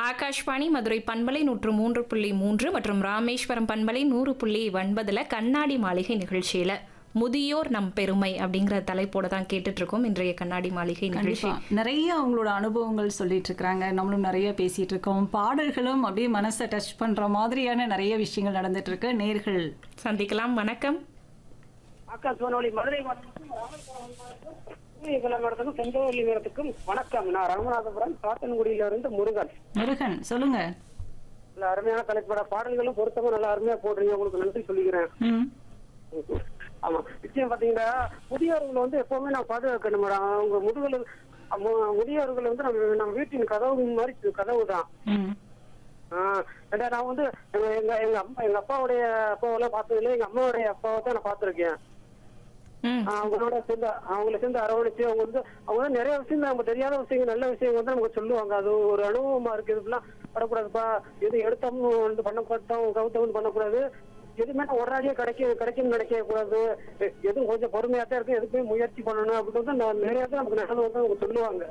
ஆகாஷ்வாணி மதுரை பண்பலை 103.3 மற்றும் ராமேஸ்வரம் பண்பலை 100.9 கண்ணாடி மாளிகை நிகழ்ச்சியில முதியோர் நம் பெருமை அப்படிங்கிற தலைப்போட தான் கேட்டுட்டு இருக்கோம் இன்றைய கண்ணாடி மாளிகை நிகழ்ச்சி. நிறைய அவங்களோட அனுபவங்கள் சொல்லிட்டு இருக்காங்க, நம்மளும் நிறைய பேசிட்டு இருக்கோம். பாடல்களும் அப்படியே மனசை டச் பண்ற மாதிரியான நிறைய விஷயங்கள் நடந்துட்டு இருக்கு. நேர்கள் சந்திக்கலாம். வணக்கம். ஆகாஷ்வாணி மதுரை மேடத்துக்கும் செங்கோவல்லி மேடத்துக்கும் வணக்கம். நான் ராமநாதபுரம் சாத்தன்குடியில இருந்து முருகன். முருகன் சொல்லுங்க. நல்ல அருமையான தலைப்பட பாடல்களும் பொருத்தமும் நல்லா அருமையா போடுறீங்க, உங்களுக்கு நன்றி சொல்லிக்கிறேன். ஆமா, நிச்சயம் பாத்தீங்கன்னா முதியோர்கள் வந்து எப்பவுமே நான் பாதுகாக்கணும் மேடம். அவங்க முதியோர்கள் வந்து நம்ம வீட்டின் கதவு மாதிரி கதவு தான். நான் வந்து எங்க அப்பாவுடைய அப்பாவெல்லாம் பார்த்ததுல எங்க அம்மாவுடைய அப்பாவை தான் நான் பார்த்திருக்கேன். அவங்களோட சேர்ந்து அரவணைச்சு அவங்க நிறைய விஷயம் நமக்கு தெரியாத விஷயங்கள் நல்ல விஷயங்கள் வந்து நமக்கு சொல்லுவாங்க. அது ஒரு அனுபவமா இருக்கு. இதுலாம் படக்கூடாதுப்பா, எது எடுத்தோம்னு வந்து பண்ணக்கூடாது, கவுத்தம் பண்ணக்கூடாது, எதுவுமே உடனடியே கிடைக்கும் நினைக்க கூடாது, எதுவும் கொஞ்சம் பொறுமையா தான் இருக்கு, எதுக்குமே முயற்சி பண்ணணும் அப்படின்னு நான் நிறைய நமக்கு நடந்து வந்து அவங்க சொல்லுவாங்க.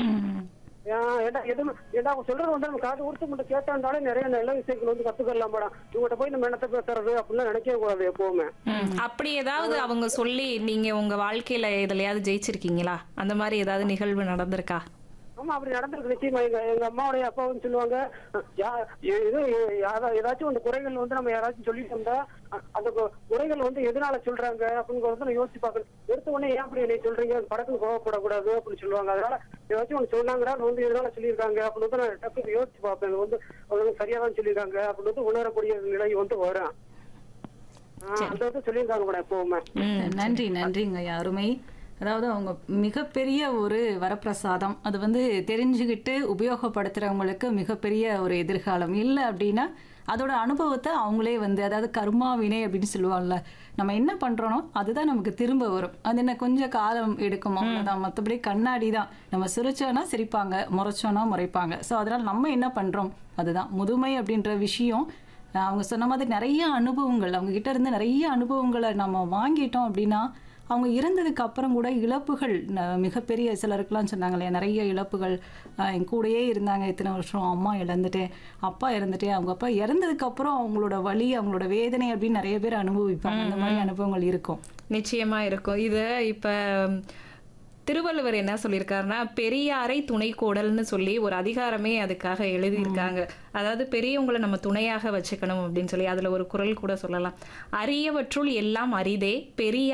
அவங்க சொல்றது வந்து நம்ம காது கொடுத்து மட்டும் கேட்டாண்டாலே நிறைய நல்ல விஷயங்கள் வந்து கத்துக்கலாம் மேடம். இவங்ககிட்ட போய் நம்ம என்னத்தை பேசுறது அப்படிலாம் நினைக்கவே கூடாது எப்பவுமே. அப்படி ஏதாவது அவங்க சொல்லி நீங்க உங்க வாழ்க்கையில எதுலயாவது ஜெயிச்சிருக்கீங்களா? அந்த மாதிரி ஏதாவது நிகழ்வு நடந்திருக்கா? ஆமா, அப்படி நடந்திருக்கு நிச்சயமா. எங்க அம்மாவுடைய அப்பாவும் சொல்லுவாங்க, ஏதாச்சும் அந்த குறைகள் வந்து நம்ம யாராச்சும் சொல்லிட்டோம்னா அந்த குறைகள் வந்து எதனால சொல்றாங்க அப்படின்னு நான் யோசிச்சு பாக்கணும். எடுத்த உடனே ஏன் அப்படி என்னை சொல்றீங்க, படத்துக்கு கோவப்படக்கூடாது அப்படின்னு சொல்லுவாங்க. அதனால ஏதாச்சும் ஒன்று சொன்னாங்கன்னா வந்து எதனால சொல்லியிருக்காங்க அப்படின்னு நான் டக்குனு யோசிச்சு பார்ப்பேன். வந்து அவங்க சரியா தான் சொல்லியிருக்காங்க அப்படின்னு உணரக்கூடிய நிலை வந்து வரும். அந்த வந்து சொல்லியிருக்காங்க கூட எப்பவுமே. நன்றிங்க, அருமை. அதாவது அவங்க மிகப்பெரிய ஒரு வரப்பிரசாதம். அது வந்து தெரிஞ்சுக்கிட்டு உபயோகப்படுத்துறவங்களுக்கு மிகப்பெரிய ஒரு எதிர்காலம். இல்லை அப்படின்னா அதோட அனுபவத்தை அவங்களே வந்து, அதாவது கர்மாவினை அப்படின்னு சொல்லுவாங்கல்ல, நம்ம என்ன பண்றோனோ அதுதான் நமக்கு திரும்ப வரும். அது என்ன கொஞ்சம் காலம் எடுக்குமோ அதான். மற்றபடி கண்ணாடி தான். நம்ம சிரிச்சோன்னா சிரிப்பாங்க, முறைச்சோன்னா முறைப்பாங்க. ஸோ அதனால நம்ம என்ன பண்றோம் அதுதான் முதுமை அப்படின்ற விஷயம். அவங்க சொன்ன மாதிரி நிறைய அனுபவங்கள், அவங்க கிட்ட இருந்து நிறைய அனுபவங்களை நம்ம வாங்கிட்டோம் அப்படின்னா அவங்க இறந்ததுக்கு அப்புறம் கூட இழப்புகள் மிகப்பெரிய, சிலருக்குலாம் சொன்னாங்க இல்லையா, நிறைய இழப்புகள். என் கூடயே இருந்தாங்க இத்தனை வருஷம், அம்மா இழந்துட்டேன், அப்பா இறந்துட்டேன், அவங்க அப்பா இறந்ததுக்கு அப்புறம் அவங்களோட வலி, அவங்களோட வேதனை அப்படின்னு நிறைய பேர் அனுபவிப்பாங்க. அந்த மாதிரி அனுபவங்கள் இருக்கும், நிச்சயமா இருக்கும். இது இப்ப திருவள்ளுவர் என்ன சொல்லியிருக்காருன்னா, பெரியாரை துணை கோடல்னு சொல்லி ஒரு அதிகாரமே அதுக்காக எழுதியிருக்காங்க. அதாவது பெரியவங்களை நம்ம துணையாக வச்சுக்கணும் அப்படின்னு சொல்லி அதுல ஒரு குறள் கூட சொல்லலாம். அரியவற்றுள் எல்லாம் அரிதே பெரிய